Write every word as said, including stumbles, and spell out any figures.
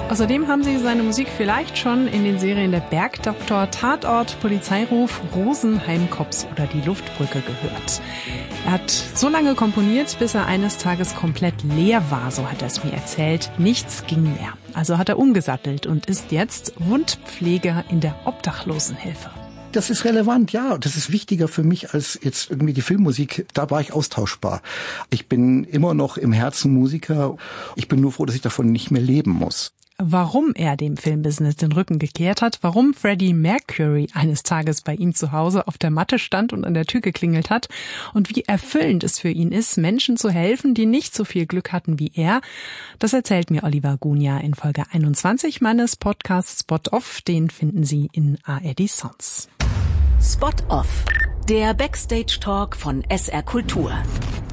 Außerdem haben Sie seine Musik vielleicht schon in den Serien Der Bergdoktor, Tatort, Polizeiruf, Rosenheim-Cops oder Die Luftbrücke gehört. Er hat so lange komponiert, bis er eines Tages komplett leer war, so hat er es mir erzählt. Nichts ging mehr. Also hat er umgesattelt und ist jetzt Wundpfleger in der Obdachlosenhilfe. Das ist relevant, ja. Das ist wichtiger für mich als jetzt irgendwie die Filmmusik. Da war ich austauschbar. Ich bin immer noch im Herzen Musiker. Ich bin nur froh, dass ich davon nicht mehr leben muss. Warum er dem Filmbusiness den Rücken gekehrt hat, warum Freddie Mercury eines Tages bei ihm zu Hause auf der Matte stand und an der Tür geklingelt hat und wie erfüllend es für ihn ist, Menschen zu helfen, die nicht so viel Glück hatten wie er, das erzählt mir Oliver Gunja in Folge einundzwanzig meines Podcasts Spot Off. Den finden Sie in A R D Sounds. Spot Off, der Backstage-Talk von S R Kultur.